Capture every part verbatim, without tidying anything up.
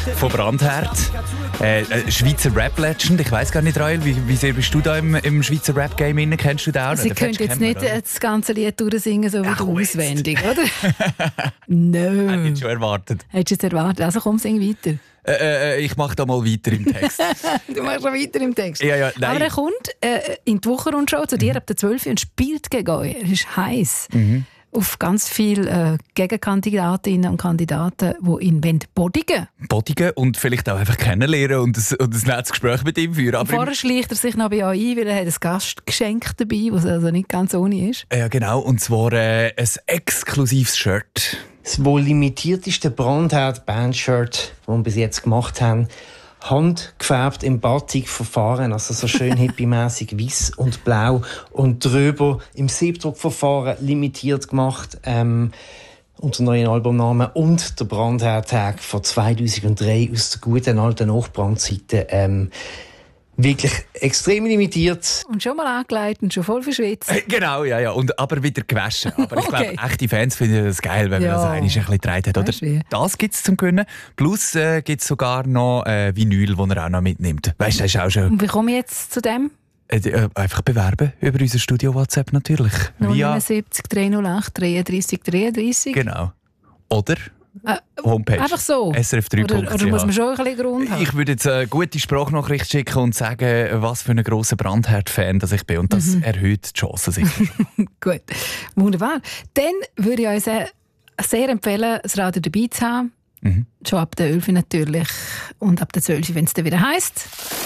von Brandherd. Äh, äh, Schweizer Rap-Legend. Ich weiss gar nicht, Rael, wie, wie sehr bist du da im, im Schweizer Rap-Game inne? Kennst du den auch noch? Sie könnte jetzt nicht oder? das ganze Lied durchsingen, so wie Ach, du auswendig, oder? No. Hätte ich schon erwartet. Hättest du es erwartet? Also komm, sing weiter. Äh, äh, ich mache da mal weiter im Text. Du machst schon weiter im Text. Ja, ja, nein. Aber er kommt äh, in die Wochenrundschau zu dir mhm. ab der zwölf und spielt gegen euch. Er ist heiß. Mhm. Auf ganz viele äh, Gegenkandidatinnen und Kandidaten, die ihn bodigen wollen. Bodigen und vielleicht auch einfach kennenlernen und ein, und ein nettes Gespräch mit ihm führen. Aber vorher schleicht er sich noch bei euch ein, weil er hat ein Gastgeschenk dabei, das also nicht ganz ohne ist. Ja, genau. Und zwar äh, ein exklusives Shirt. Das wohl limitierteste Brandherd-Band-Shirt, das wir bis jetzt gemacht haben. Handgefärbt im Batik-Verfahren, also so schön hippie-mässig weiß und blau. Und drüber im Siebdruckverfahren limitiert gemacht, ähm, unter neuen Albumnamen. Und der Brandherd-Tag von zweitausenddrei aus der guten alten Nachbrandzeiten. Ähm, Wirklich extrem limitiert. Und schon mal angelegt und schon voll verschwitzt. Äh, genau, ja, ja. Und, aber wieder gewaschen. Aber ich okay. glaube, echte Fans finden das geil, wenn man ja. das einmal ein bisschen getragen hat. Oder? Das gibt es zum Können. Plus äh, gibt es sogar noch äh, Vinyl, das er auch noch mitnimmt. Weißt du, das ist auch schon... Und wie komme ich jetzt zu dem? Äh, äh, einfach bewerben. Über unser Studio-WhatsApp natürlich. null sieben drei null acht dreiunddreißig dreiunddreißig Genau. Oder... Äh, Homepage. Einfach so? S R F drei Punkt C H. Oder, oder muss man schon ein bisschen Grund haben? Ich würde jetzt eine gute Sprachnachricht schicken und sagen, was für ein grosser Brandherd-Fan ich bin. Und das mhm. erhöht die Chancen sicher. Gut, wunderbar. Dann würde ich euch sehr, sehr empfehlen, das Radio dabei zu haben. Mhm. Schon ab der elf natürlich. Und ab der zwölf, wenn es dann wieder heisst.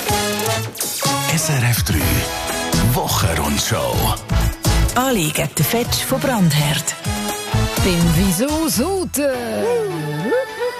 S R F drei Wochenrundschau. Alle geben den Fetch von Brandherd. Beim Wieso Sute.